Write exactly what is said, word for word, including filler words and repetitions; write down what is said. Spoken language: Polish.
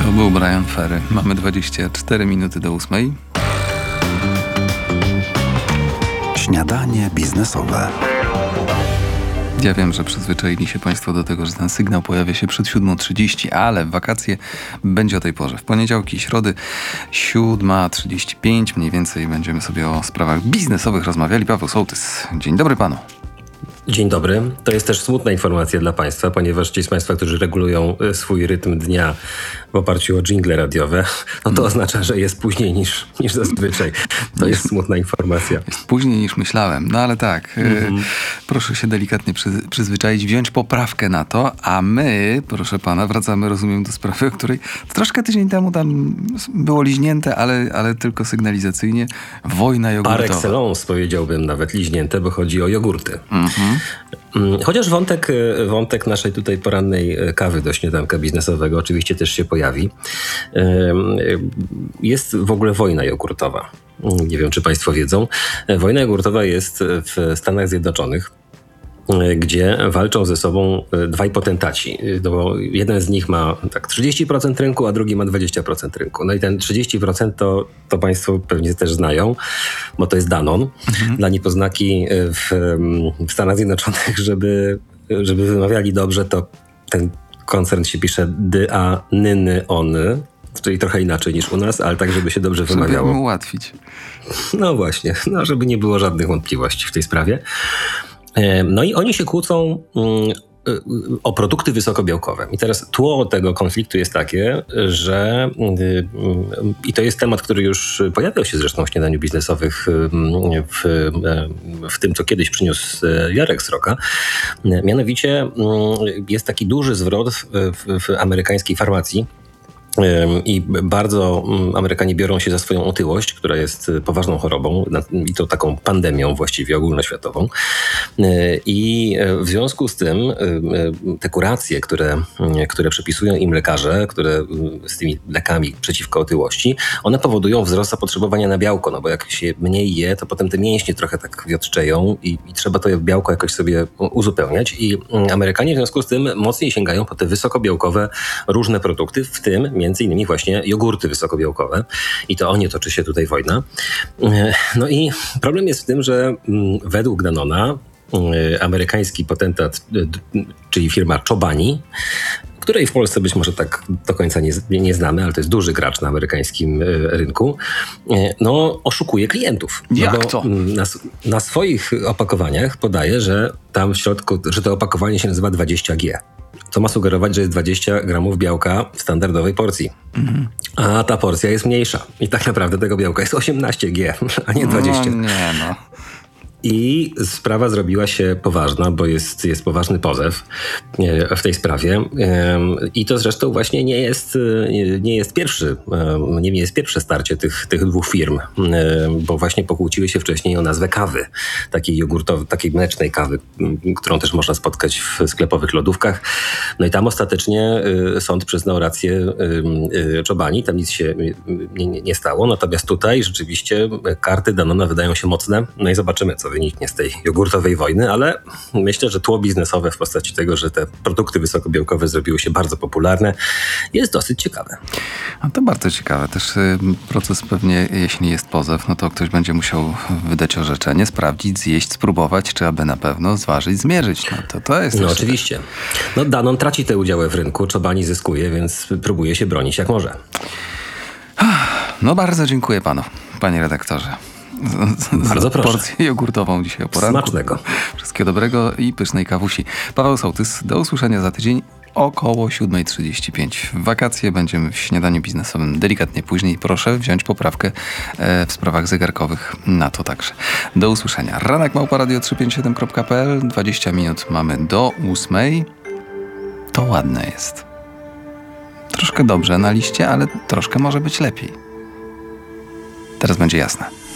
To był Bryan Ferry. Mamy dwadzieścia cztery minuty do ósmej. Śniadanie biznesowe. Ja wiem, że przyzwyczaili się Państwo do tego, że ten sygnał pojawia się przed siódma trzydzieści, ale w wakacje będzie o tej porze. W poniedziałki i środy siódma trzydzieści pięć mniej więcej będziemy sobie o sprawach biznesowych rozmawiali. Paweł Sołtys. Dzień dobry Panu. Dzień dobry. To jest też smutna informacja dla Państwa, ponieważ ci z Państwa, którzy regulują swój rytm dnia w oparciu o dżingle radiowe, no to oznacza, że jest później niż, niż zazwyczaj. To jest smutna informacja. Jest później niż myślałem, no ale tak. Mm-hmm. Proszę się delikatnie przy, przyzwyczaić, wziąć poprawkę na to, a my, proszę Pana, wracamy, rozumiem, do sprawy, o której troszkę tydzień temu tam było liźnięte, ale, ale tylko sygnalizacyjnie. Wojna jogurtowa. Par excellence powiedziałbym nawet liźnięte, bo chodzi o jogurty. Mhm. Chociaż wątek, wątek naszej tutaj porannej kawy do śniadanka biznesowego oczywiście też się pojawi. Jest w ogóle wojna jogurtowa. Nie wiem, czy Państwo wiedzą. Wojna jogurtowa jest w Stanach Zjednoczonych, gdzie walczą ze sobą dwaj potentaci. No bo jeden z nich ma tak trzydzieści procent rynku, a drugi ma dwadzieścia procent rynku. No i ten trzydzieści procent to, to Państwo pewnie też znają, bo to jest Danone. Mhm. Dla niepoznaki w, w Stanach Zjednoczonych, żeby, żeby wymawiali dobrze, to ten koncern się pisze D-A-N-N-Y-O-N-Y, czyli trochę inaczej niż u nas, ale tak, żeby się dobrze wymawiało. Żeby mu ułatwić. No właśnie, no żeby nie było żadnych wątpliwości w tej sprawie. No i oni się kłócą o produkty wysokobiałkowe. I teraz tło tego konfliktu jest takie, że i to jest temat, który już pojawiał się zresztą w śniadaniu biznesowych w, w tym, co kiedyś przyniósł Jarek Sroka. Mianowicie jest taki duży zwrot w, w amerykańskiej farmacji. I bardzo Amerykanie biorą się za swoją otyłość, która jest poważną chorobą i to taką pandemią właściwie ogólnoświatową. I w związku z tym te kuracje, które, które przepisują im lekarze, które z tymi lekami przeciwko otyłości, one powodują wzrost zapotrzebowania na białko, no bo jak się mniej je, to potem te mięśnie trochę tak wiotczeją i, i trzeba to białko jakoś sobie uzupełniać. I Amerykanie w związku z tym mocniej sięgają po te wysokobiałkowe różne produkty, w tym między innymi właśnie jogurty wysokobiałkowe i to o nie toczy się tutaj wojna. No i problem jest w tym, że według Danona amerykański potentat, czyli firma Chobani, której w Polsce być może tak do końca nie, nie znamy, ale to jest duży gracz na amerykańskim rynku, no oszukuje klientów. Jak no to? Na, na swoich opakowaniach podaje, że tam w środku, że to opakowanie się nazywa dwadzieścia G. Co ma sugerować, że jest dwadzieścia gramów białka w standardowej porcji. Mhm. A ta porcja jest mniejsza. I tak naprawdę tego białka jest osiemnaście G, a nie dwadzieścia. No nie no. I sprawa zrobiła się poważna, bo jest, jest poważny pozew w tej sprawie. I to zresztą właśnie nie jest, nie jest pierwszy, nie jest pierwsze starcie tych, tych dwóch firm, bo właśnie pokłóciły się wcześniej o nazwę kawy, takiej jogurtowej, takiej mlecznej kawy, którą też można spotkać w sklepowych lodówkach. No i tam ostatecznie sąd przyznał rację Chobani, tam nic się nie, nie stało, natomiast tutaj rzeczywiście karty Danona wydają się mocne, no i zobaczymy, co wyniknie z tej jogurtowej wojny, ale myślę, że tło biznesowe w postaci tego, że te produkty wysokobiałkowe zrobiły się bardzo popularne, jest dosyć ciekawe. A to bardzo ciekawe. Też proces pewnie, jeśli jest pozew, no to ktoś będzie musiał wydać orzeczenie, sprawdzić, zjeść, spróbować, czy aby na pewno zważyć, zmierzyć. No to, to jest No oczywiście. No Danon traci te udziały w rynku, Chobani zyskuje, więc próbuje się bronić jak może. No bardzo dziękuję panu, panie redaktorze. Bardzo proszę. Porcję jogurtową dzisiaj o poranku. Smacznego. Wszystkiego dobrego i pysznej kawusi. Paweł Sołtys, do usłyszenia za tydzień około siódma trzydzieści pięć. W wakacje będziemy w śniadaniu biznesowym delikatnie później. Proszę wziąć poprawkę w sprawach zegarkowych na to także. Do usłyszenia. Ranek małpa radio trzysta pięćdziesiąt siedem kropka p l. dwadzieścia minut mamy do ósmej. To ładne jest. Troszkę dobrze na liście, ale troszkę może być lepiej. Teraz będzie jasne.